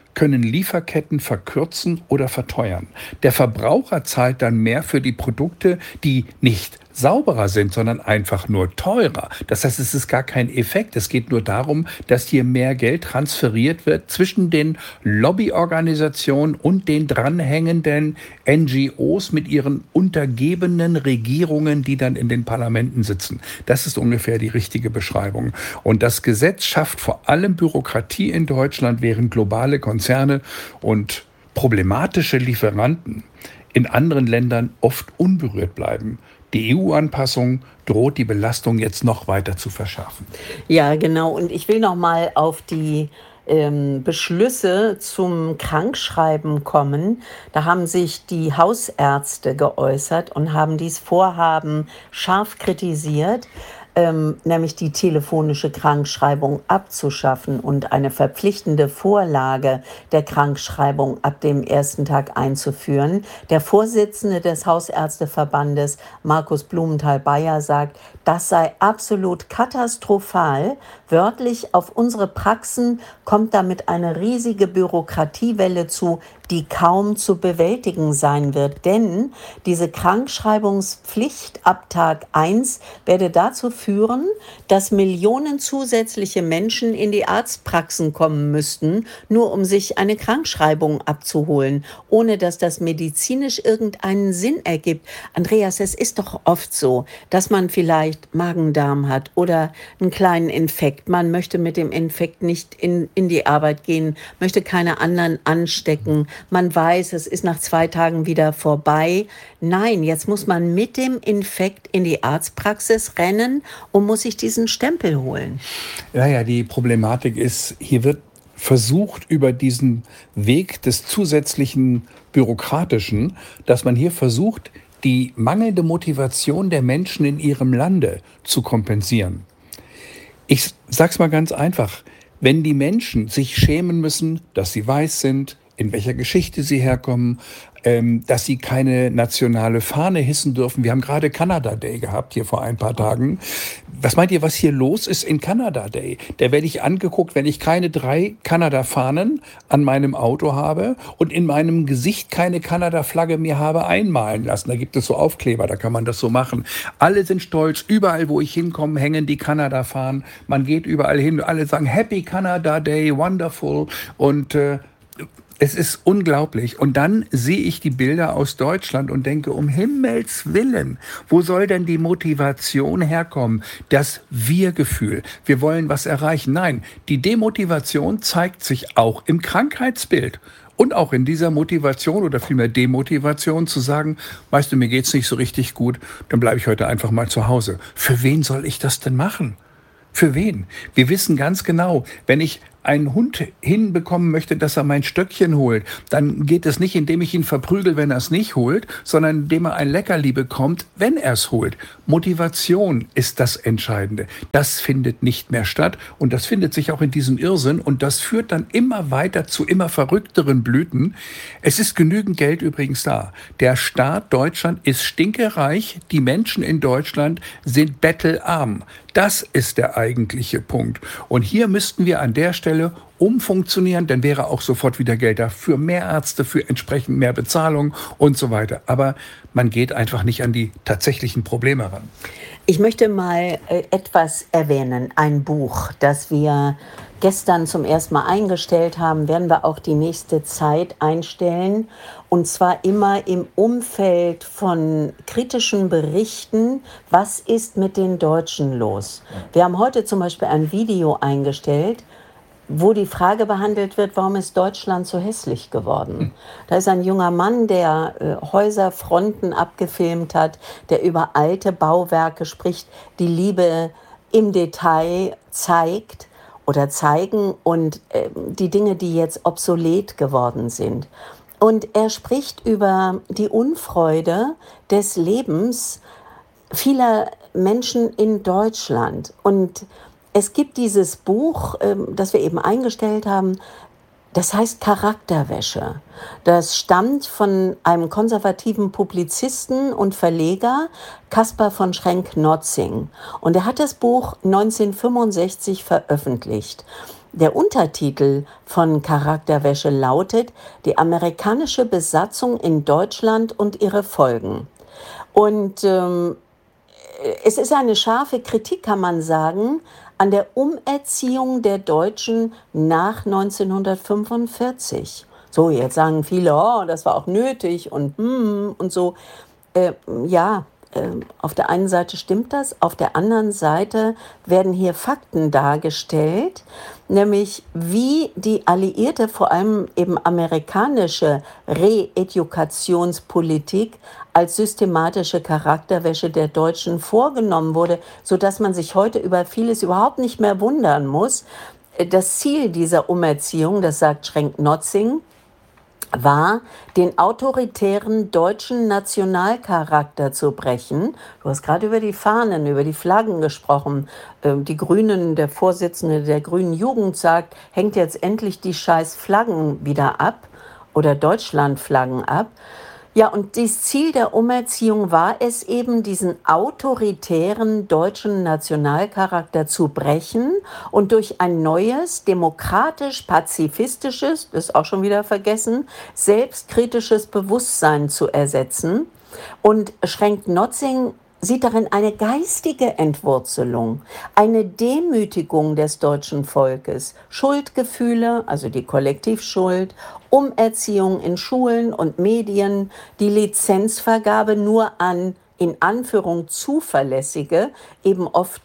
können Lieferketten verkürzen oder verteuern. Der Verbraucher zahlt dann mehr für die Produkte, die nicht sauberer sind, sondern einfach nur teurer. Das heißt, es ist gar kein Effekt. Es geht nur darum, dass hier mehr Geld transferiert wird zwischen den Lobbyorganisationen und den dranhängenden N G Os mit ihren untergebenen Regierungen, die dann in den Parlamenten sitzen. Das ist ungefähr die richtige Beschreibung. Und das Gesetz schafft vor allem Bürokratie in Deutschland, während globale Konzerne und problematische Lieferanten in anderen Ländern oft unberührt bleiben. Die E U-Anpassung droht die Belastung jetzt noch weiter zu verschärfen. Ja, genau. Und ich will noch mal auf die ähm, Beschlüsse zum Krankschreiben kommen. Da haben sich die Hausärzte geäußert und haben dies Vorhaben scharf kritisiert, ähm, nämlich die telefonische Krankschreibung abzuschaffen und eine verpflichtende Vorlage der Krankschreibung ab dem ersten Tag einzuführen. Der Vorsitzende des Hausärzteverbandes, Markus Blumenthal-Bayer, sagt, das sei absolut katastrophal. Wörtlich, auf unsere Praxen kommt damit eine riesige Bürokratiewelle zu, die kaum zu bewältigen sein wird. Denn diese Krankschreibungspflicht ab Tag eins werde dazu führen, dass Millionen zusätzliche Menschen in die Arztpraxen kommen müssten, nur um sich eine Krankschreibung abzuholen, ohne dass das medizinisch irgendeinen Sinn ergibt. Andreas, es ist doch oft so, dass man vielleicht Magen-Darm hat oder einen kleinen Infekt. Man möchte mit dem Infekt nicht in, in die Arbeit gehen, möchte keine anderen anstecken. Man weiß, es ist nach zwei Tagen wieder vorbei. Nein, jetzt muss man mit dem Infekt in die Arztpraxis rennen und muss sich diesen Stempel holen. Ja, ja, die Problematik ist, hier wird versucht, über diesen Weg des zusätzlichen Bürokratischen, dass man hier versucht, die mangelnde Motivation der Menschen in ihrem Lande zu kompensieren. Ich sag's mal ganz einfach, wenn die Menschen sich schämen müssen, dass sie weiß sind, in welcher Geschichte sie herkommen, ähm, dass sie keine nationale Fahne hissen dürfen. Wir haben gerade Canada Day gehabt, hier vor ein paar Tagen. Was meint ihr, was hier los ist in Canada Day? Da werde ich angeguckt, wenn ich keine drei Kanada-Fahnen an meinem Auto habe und in meinem Gesicht keine Kanada-Flagge mir habe einmalen lassen. Da gibt es so Aufkleber, da kann man das so machen. Alle sind stolz, überall, wo ich hinkomme, hängen die Kanada-Fahnen. Man geht überall hin, alle sagen Happy Canada Day, wonderful. Und äh, es ist unglaublich. Und dann sehe ich die Bilder aus Deutschland und denke, um Himmels Willen, wo soll denn die Motivation herkommen? Das Wir-Gefühl. Wir wollen was erreichen. Nein, die Demotivation zeigt sich auch im Krankheitsbild. Und auch in dieser Motivation oder vielmehr Demotivation zu sagen, weißt du, mir geht's nicht so richtig gut, dann bleibe ich heute einfach mal zu Hause. Für wen soll ich das denn machen? Für wen? Wir wissen ganz genau, wenn ich einen Hund hinbekommen möchte, dass er mein Stöckchen holt, dann geht es nicht, indem ich ihn verprügel, wenn er es nicht holt, sondern indem er ein Leckerli bekommt, wenn er es holt. Motivation ist das Entscheidende. Das findet nicht mehr statt und das findet sich auch in diesem Irrsinn und das führt dann immer weiter zu immer verrückteren Blüten. Es ist genügend Geld übrigens da. Der Staat Deutschland ist stinkereich, die Menschen in Deutschland sind bettelarm. Das ist der eigentliche Punkt. Und hier müssten wir an der Stelle umfunktionieren, dann wäre auch sofort wieder Geld da für mehr Ärzte, für entsprechend mehr Bezahlung und so weiter. Aber man geht einfach nicht an die tatsächlichen Probleme ran. Ich möchte mal äh, etwas erwähnen, ein Buch, das wir gestern zum ersten Mal eingestellt haben, werden wir auch die nächste Zeit einstellen. Und zwar immer im Umfeld von kritischen Berichten, was ist mit den Deutschen los? Wir haben heute zum Beispiel ein Video eingestellt, wo die Frage behandelt wird, warum ist Deutschland so hässlich geworden? Da ist ein junger Mann, der äh, Häuserfronten abgefilmt hat, der über alte Bauwerke spricht, die Liebe im Detail zeigt oder zeigen und äh, die Dinge, die jetzt obsolet geworden sind. Und er spricht über die Unfreude des Lebens vieler Menschen in Deutschland. Und es gibt dieses Buch, ähm, das wir eben eingestellt haben, das heißt Charakterwäsche. Das stammt von einem konservativen Publizisten und Verleger, Caspar von Schrenk-Notzing. Und er hat das Buch neunzehnhundertfünfundsechzig veröffentlicht. Der Untertitel von Charakterwäsche lautet „Die amerikanische Besatzung in Deutschland und ihre Folgen“. Und ähm, es ist eine scharfe Kritik, kann man sagen, an der Umerziehung der Deutschen nach neunzehnhundertfünfundvierzig. So, jetzt sagen viele, oh, das war auch nötig und hm, und so. Äh, ja, äh, auf der einen Seite stimmt das, auf der anderen Seite werden hier Fakten dargestellt, nämlich wie die alliierte, vor allem eben amerikanische Reedukationspolitik als systematische Charakterwäsche der Deutschen vorgenommen wurde, sodass man sich heute über vieles überhaupt nicht mehr wundern muss. Das Ziel dieser Umerziehung, das sagt Schrenk-Notzing, war, den autoritären deutschen Nationalcharakter zu brechen. Du hast gerade über die Fahnen, über die Flaggen gesprochen. Ähm, Die Grünen, der Vorsitzende der Grünen Jugend sagt, hängt jetzt endlich die scheiß Flaggen wieder ab oder Deutschlandflaggen ab. Ja, und das Ziel der Umerziehung war es eben, diesen autoritären deutschen Nationalcharakter zu brechen und durch ein neues, demokratisch-pazifistisches, das ist auch schon wieder vergessen, selbstkritisches Bewusstsein zu ersetzen. Und Schrenk-Notzing sieht darin eine geistige Entwurzelung, eine Demütigung des deutschen Volkes, Schuldgefühle, also die Kollektivschuld, Umerziehung in Schulen und Medien, die Lizenzvergabe nur an in Anführung zuverlässige, eben oft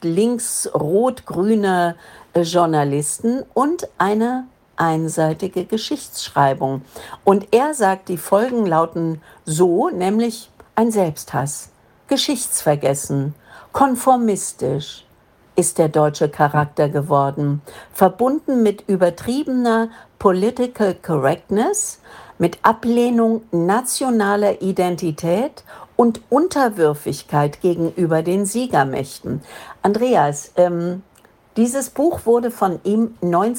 links-rot-grüne äh, Journalisten und eine einseitige Geschichtsschreibung. Und er sagt, die Folgen lauten so, nämlich ein Selbsthass. Geschichtsvergessen, konformistisch ist der deutsche Charakter geworden, verbunden mit übertriebener Political Correctness, mit Ablehnung nationaler Identität und Unterwürfigkeit gegenüber den Siegermächten. Andreas, ähm, dieses Buch wurde von ihm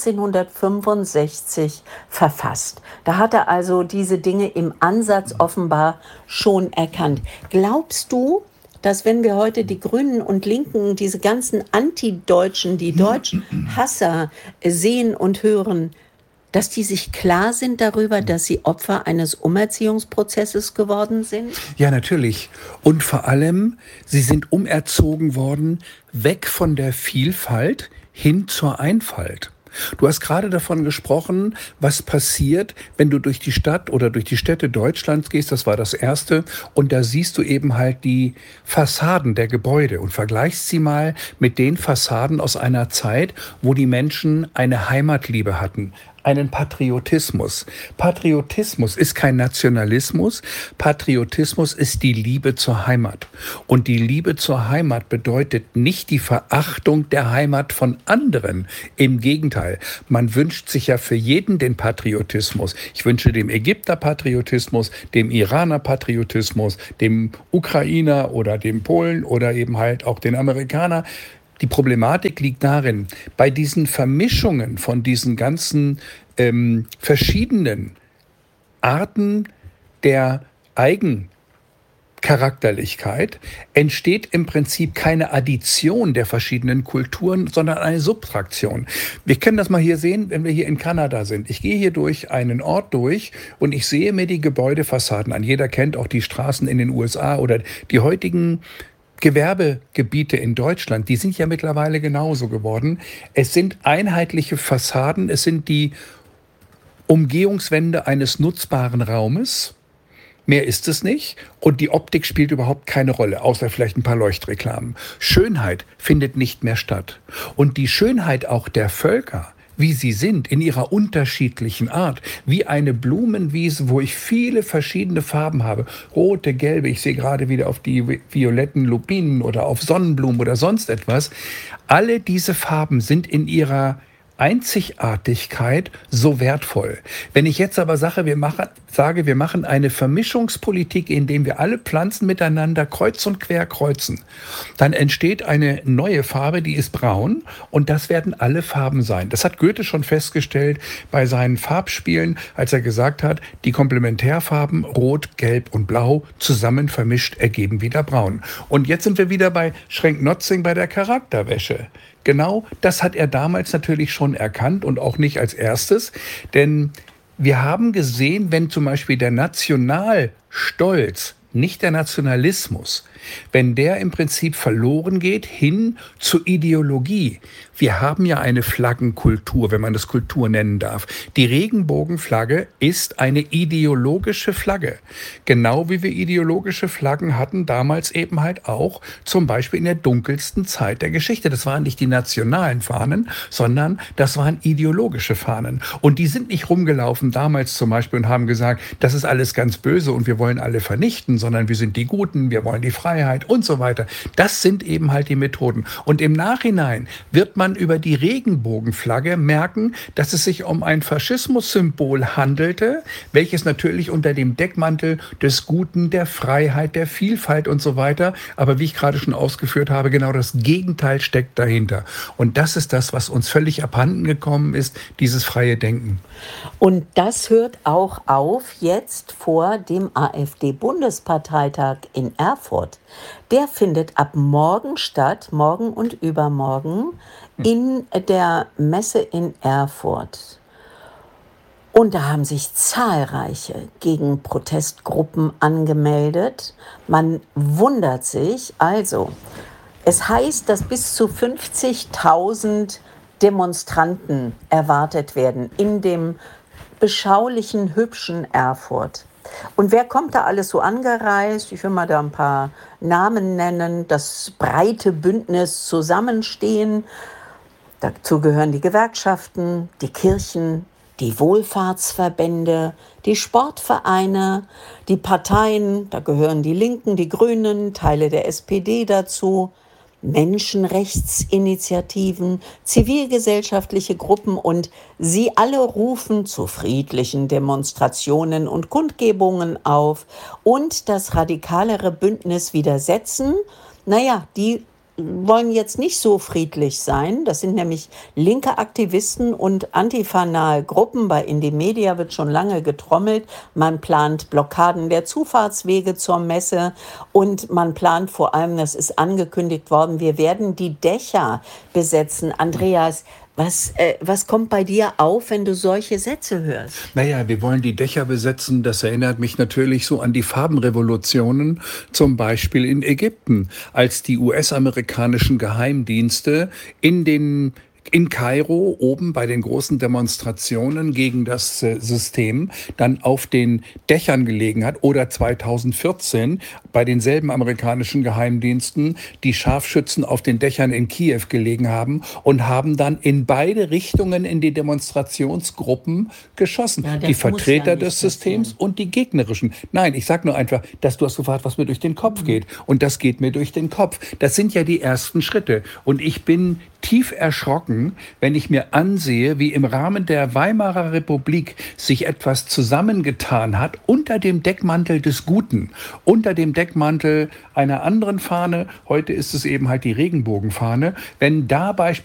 neunzehnhundertfünfundsechzig verfasst. Da hat er also diese Dinge im Ansatz offenbar schon erkannt. Glaubst du, dass wenn wir heute die Grünen und Linken, diese ganzen Antideutschen, die Deutschhasser sehen und hören, dass die sich klar sind darüber, dass sie Opfer eines Umerziehungsprozesses geworden sind? Ja, natürlich. Und vor allem, sie sind umerzogen worden, weg von der Vielfalt hin zur Einfalt. Du hast gerade davon gesprochen, was passiert, wenn du durch die Stadt oder durch die Städte Deutschlands gehst. Das war das Erste. Und da siehst du eben halt die Fassaden der Gebäude und vergleichst sie mal mit den Fassaden aus einer Zeit, wo die Menschen eine Heimatliebe hatten, einen Patriotismus. Patriotismus ist kein Nationalismus. Patriotismus ist die Liebe zur Heimat. Und die Liebe zur Heimat bedeutet nicht die Verachtung der Heimat von anderen. Im Gegenteil, man wünscht sich ja für jeden den Patriotismus. Ich wünsche dem Ägypter Patriotismus, dem Iraner Patriotismus, dem Ukrainer oder dem Polen oder eben halt auch den Amerikaner. Die Problematik liegt darin, bei diesen Vermischungen von diesen ganzen ähm, verschiedenen Arten der Eigencharakterlichkeit entsteht im Prinzip keine Addition der verschiedenen Kulturen, sondern eine Subtraktion. Wir können das mal hier sehen, wenn wir hier in Kanada sind. Ich gehe hier durch einen Ort durch und ich sehe mir die Gebäudefassaden an. Jeder kennt auch die Straßen in den U S A oder die heutigen Gewerbegebiete in Deutschland, die sind ja mittlerweile genauso geworden. Es sind einheitliche Fassaden, es sind die Umgehungswände eines nutzbaren Raumes. Mehr ist es nicht. Und die Optik spielt überhaupt keine Rolle, außer vielleicht ein paar Leuchtreklamen. Schönheit findet nicht mehr statt. Und die Schönheit auch der Völker, wie sie sind, in ihrer unterschiedlichen Art, wie eine Blumenwiese, wo ich viele verschiedene Farben habe, rote, gelbe, ich sehe gerade wieder auf die violetten Lupinen oder auf Sonnenblumen oder sonst etwas. Alle diese Farben sind in ihrer Einzigartigkeit so wertvoll. Wenn ich jetzt aber sage, wir machen, sage, wir machen eine Vermischungspolitik, indem wir alle Pflanzen miteinander kreuz und quer kreuzen, dann entsteht eine neue Farbe, die ist braun und das werden alle Farben sein. Das hat Goethe schon festgestellt bei seinen Farbspielen, als er gesagt hat, die Komplementärfarben Rot, Gelb und Blau zusammen vermischt ergeben wieder braun. Und jetzt sind wir wieder bei Schrenk-Notzing bei der Charakterwäsche. Genau das hat er damals natürlich schon erkannt und auch nicht als erstes, denn wir haben gesehen, wenn zum Beispiel der Nationalstolz, nicht der Nationalismus, wenn der im Prinzip verloren geht hin zur Ideologie. Wir haben ja eine Flaggenkultur, wenn man das Kultur nennen darf. Die Regenbogenflagge ist eine ideologische Flagge. Genau wie wir ideologische Flaggen hatten damals eben halt auch zum Beispiel in der dunkelsten Zeit der Geschichte. Das waren nicht die nationalen Fahnen, sondern das waren ideologische Fahnen. Und die sind nicht rumgelaufen damals zum Beispiel und haben gesagt, das ist alles ganz böse und wir wollen alle vernichten, sondern wir sind die Guten, wir wollen die Freiheit und so weiter. Das sind eben halt die Methoden. Und im Nachhinein wird man über die Regenbogenflagge merken, dass es sich um ein Faschismussymbol handelte, welches natürlich unter dem Deckmantel des Guten, der Freiheit, der Vielfalt und so weiter, aber wie ich gerade schon ausgeführt habe, genau das Gegenteil steckt dahinter. Und das ist das, was uns völlig abhanden gekommen ist, dieses freie Denken. Und das hört auch auf jetzt vor dem AfD-Bundesparteitag in Erfurt. Der findet ab morgen statt, morgen und übermorgen, in der Messe in Erfurt. Und da haben sich zahlreiche Gegenprotestgruppen angemeldet. Man wundert sich. Also, es heißt, dass bis zu fünfzigtausend Demonstranten erwartet werden in dem beschaulichen, hübschen Erfurt. Und wer kommt da alles so angereist? Ich will mal da ein paar Namen nennen. Das breite Bündnis Zusammenstehen. Dazu gehören die Gewerkschaften, die Kirchen, die Wohlfahrtsverbände, die Sportvereine, die Parteien. Da gehören die Linken, die Grünen, Teile der S P D dazu. Menschenrechtsinitiativen, zivilgesellschaftliche Gruppen und sie alle rufen zu friedlichen Demonstrationen und Kundgebungen auf und das radikalere Bündnis widersetzen. Naja, die wollen jetzt nicht so friedlich sein. Das sind nämlich linke Aktivisten und antifanahe Gruppen. Bei Indymedia wird schon lange getrommelt. Man plant Blockaden der Zufahrtswege zur Messe und man plant vor allem, das ist angekündigt worden, wir werden die Dächer besetzen. Andreas, Was, äh, was kommt bei dir auf, wenn du solche Sätze hörst? Naja, wir wollen die Dächer besetzen. Das erinnert mich natürlich so an die Farbenrevolutionen, zum Beispiel in Ägypten, als die U S-amerikanischen Geheimdienste in den in Kairo oben bei den großen Demonstrationen gegen das äh, System dann auf den Dächern gelegen hat, oder zweitausendvierzehn bei denselben amerikanischen Geheimdiensten die Scharfschützen auf den Dächern in Kiew gelegen haben und haben dann in beide Richtungen in die Demonstrationsgruppen geschossen. Ja, die das muss Vertreter ja nicht des Systems passieren. und die gegnerischen. Nein, ich sage nur einfach, dass du hast gefragt, was mir durch den Kopf geht. Und das geht mir durch den Kopf. Das sind ja die ersten Schritte. Und ich bin tief erschrocken, wenn ich mir ansehe, wie im Rahmen der Weimarer Republik sich etwas zusammengetan hat unter dem Deckmantel des Guten, unter dem Deckmantel einer anderen Fahne. Heute ist es eben halt die Regenbogenfahne. Wenn da